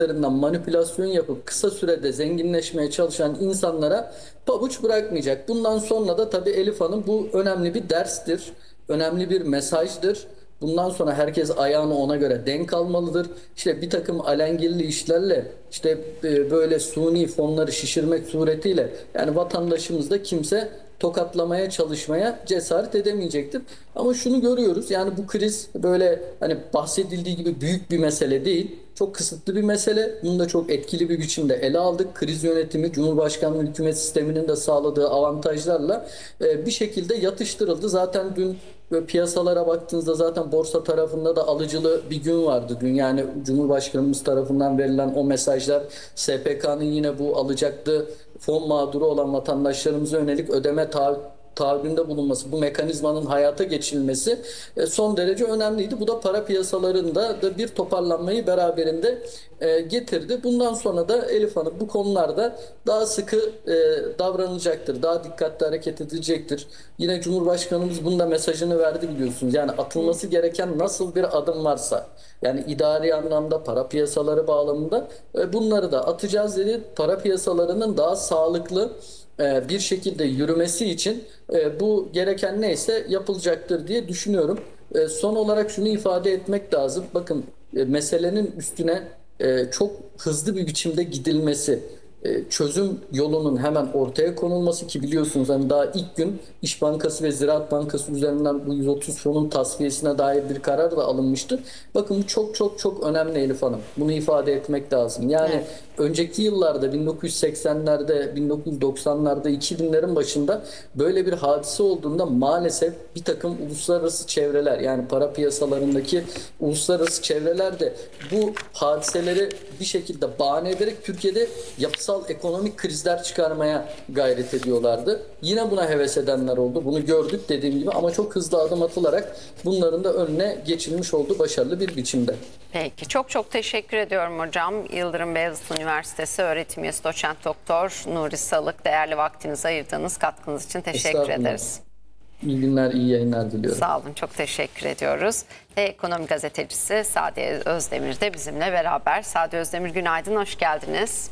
üzerinden manipülasyon yapıp kısa sürede zenginleşmeye çalışan insanlara pabuç bırakmayacak. Bundan sonra da tabii Elif Hanım, bu önemli bir derstir, önemli bir mesajdır. Bundan sonra herkes ayağını ona göre denk almalıdır. İşte bir takım alengirli işlerle, işte böyle suni fonları şişirmek suretiyle, yani vatandaşımızda kimse tokatlamaya çalışmaya cesaret edemeyecektir. Ama şunu görüyoruz, yani bu kriz böyle hani bahsedildiği gibi büyük bir mesele değil. Çok kısıtlı bir mesele. Bunu da çok etkili bir biçimde ele aldık. Kriz yönetimi, Cumhurbaşkanlığı hükümet sisteminin de sağladığı avantajlarla bir şekilde yatıştırıldı. Zaten dün piyasalara baktığınızda zaten borsa tarafında da alıcılı bir gün vardı. Dün yani Cumhurbaşkanımız tarafından verilen o mesajlar, SPK'nın yine bu alacaklı fon mağduru olan vatandaşlarımıza yönelik ödeme taahhüdünde bulunması, bu mekanizmanın hayata geçirilmesi son derece önemliydi. Bu da para piyasalarında da bir toparlanmayı beraberinde getirdi. Bundan sonra da Elif Hanım bu konularda daha sıkı davranacaktır, daha dikkatli hareket edecektir. Yine Cumhurbaşkanımız bunda mesajını verdi, biliyorsunuz. Yani atılması gereken nasıl bir adım varsa, yani idari anlamda, para piyasaları bağlamında bunları da atacağız dedi. Para piyasalarının daha sağlıklı bir şekilde yürümesi için bu gereken neyse yapılacaktır diye düşünüyorum. Son olarak şunu ifade etmek lazım. Bakın, meselenin üstüne çok hızlı bir biçimde gidilmesi, çözüm yolunun hemen ortaya konulması, ki biliyorsunuz hani daha ilk gün İş Bankası ve Ziraat Bankası üzerinden bu 130 fonun tasfiyesine dair bir karar da alınmıştır. Bakın bu çok çok çok önemli Elif Hanım. Bunu ifade etmek lazım. Yani Evet. önceki yıllarda 1980'lerde, 1990'larda, 2000'lerin başında böyle bir hadise olduğunda maalesef bir takım uluslararası çevreler, yani para piyasalarındaki uluslararası çevreler de bu hadiseleri bir şekilde bahane ederek Türkiye'de yapısal ekonomik krizler çıkarmaya gayret ediyorlardı. Yine buna heves edenler oldu. Bunu gördük dediğim gibi, ama çok hızlı adım atılarak bunların da önüne geçilmiş oldu başarılı bir biçimde. Peki, çok çok teşekkür ediyorum hocam. Yıldırım Beyazıt Üniversitesi öğretim üyesi doçent doktor Nuri Salık, değerli vaktinizi ayırdığınız katkınız için teşekkür Estağfurullah. ederiz. İyi günler, iyi yayınlar diliyorum. Sağ olun, çok teşekkür ediyoruz. Ekonomi gazetecisi Sadi Özdemir de bizimle beraber. Sadi Özdemir, günaydın, hoş geldiniz.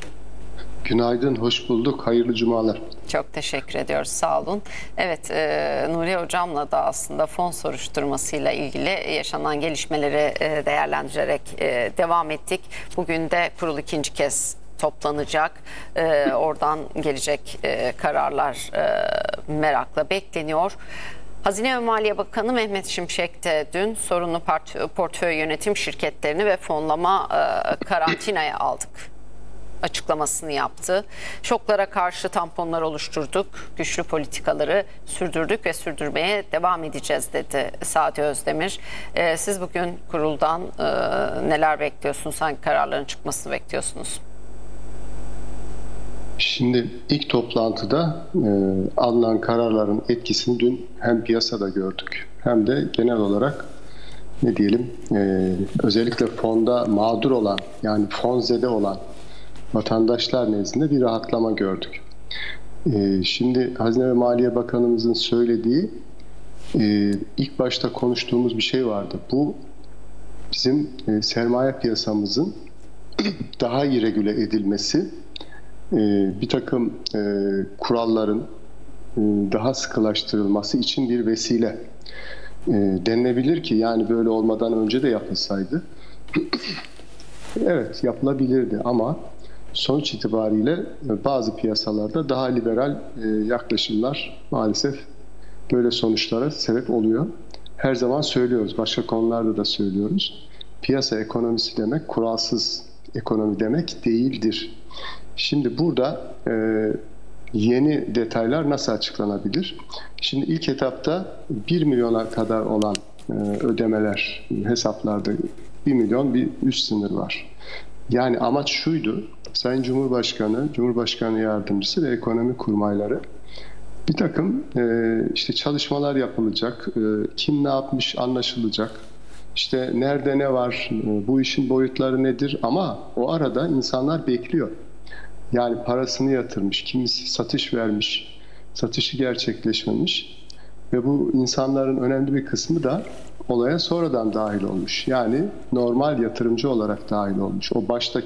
Günaydın, hoş bulduk. Hayırlı cumalar. Çok teşekkür ediyoruz, sağ olun. Evet, Nuri Hocam'la da aslında fon soruşturmasıyla ilgili yaşanan gelişmeleri değerlendirerek devam ettik. Bugün de kurul ikinci kez toplanacak. Oradan gelecek kararlar merakla bekleniyor. Hazine ve Maliye Bakanı Mehmet Şimşek de dün sorunlu portföy yönetim şirketlerini ve fonlama karantinaya aldık açıklamasını yaptı. Şoklara karşı tamponlar oluşturduk, güçlü politikaları sürdürdük ve sürdürmeye devam edeceğiz dedi Sadi Özdemir. Siz bugün kuruldan neler bekliyorsunuz, hangi kararların çıkmasını bekliyorsunuz? Şimdi ilk toplantıda alınan kararların etkisini dün hem piyasada gördük hem de genel olarak ne diyelim özellikle fonda mağdur olan, yani fonzede olan vatandaşlar nezdinde bir rahatlama gördük. Şimdi Hazine ve Maliye Bakanımızın söylediği ilk başta konuştuğumuz bir şey vardı. Bu bizim sermaye piyasamızın daha iyi regüle edilmesi, bir takım kuralların daha sıkılaştırılması için bir vesile. Denilebilir ki yani böyle olmadan önce de yapılsaydı evet yapılabilirdi, ama sonuç itibariyle bazı piyasalarda daha liberal yaklaşımlar maalesef böyle sonuçlara sebep oluyor. Her zaman söylüyoruz, başka konularda da söylüyoruz. Piyasa ekonomisi demek kuralsız ekonomi demek değildir. Şimdi burada yeni detaylar nasıl açıklanabilir? Şimdi ilk etapta 1 milyona kadar olan ödemeler, hesaplarda 1 milyon bir üst sınır var. Yani amaç şuydu: Sayın Cumhurbaşkanı, Cumhurbaşkanı Yardımcısı ve ekonomi kurmayları bir takım işte çalışmalar yapılacak, kim ne yapmış anlaşılacak, işte nerede ne var, bu işin boyutları nedir, ama o arada insanlar bekliyor. Yani parasını yatırmış, kimisi satış vermiş, satışı gerçekleşmemiş ve bu insanların önemli bir kısmı da olaya sonradan dahil olmuş. Yani normal yatırımcı olarak dahil olmuş. O baştaki